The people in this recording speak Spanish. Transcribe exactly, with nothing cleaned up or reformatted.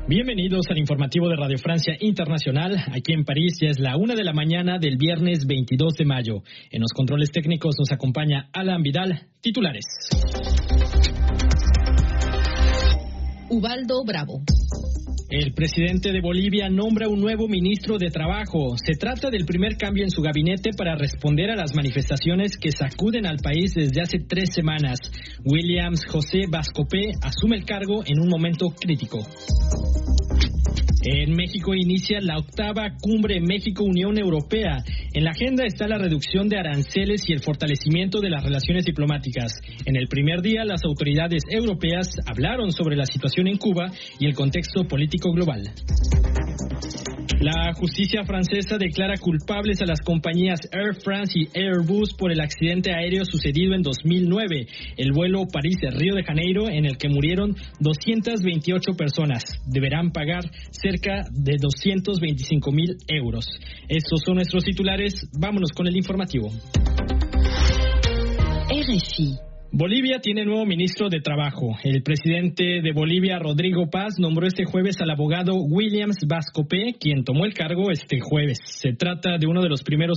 Bienvenidos al informativo de Radio Francia Internacional. Aquí en París ya es la una de la mañana del viernes veintidós de mayo. En los controles técnicos nos acompaña Alan Vidal. Titulares. Ubaldo Bravo. El presidente de Bolivia nombra un nuevo ministro de Trabajo. Se trata del primer cambio en su gabinete para responder a las manifestaciones que sacuden al país desde hace tres semanas. Williams José Bascopé asume el cargo en un momento crítico. En México inicia la octava cumbre México-Unión Europea. En la agenda está la reducción de aranceles y el fortalecimiento de las relaciones diplomáticas. En el primer día, las autoridades europeas hablaron sobre la situación en Cuba y el contexto político global. La justicia francesa declara culpables a las compañías Air France y Airbus por el accidente aéreo sucedido en dos mil nueve, el vuelo París-Río de Janeiro, en el que murieron doscientas veintiocho personas. Deberán pagar cerca de doscientos veinticinco mil euros. Estos son nuestros titulares. Vámonos con el informativo. R F I. Bolivia tiene nuevo ministro de Trabajo. El presidente de Bolivia, Rodrigo Paz, nombró este jueves al abogado Williams Bascopé, quien tomó el cargo este jueves. Se trata de uno de los primeros